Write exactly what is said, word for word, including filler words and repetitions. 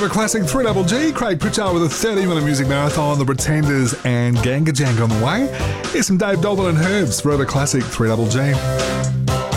Forever Classic three Double G. Craig Pritchard with a thirty minute music marathon. The Pretenders and Ganga Jank on the way. Here's some Dave Dobbin and Herbs. Forever Classic three Double G.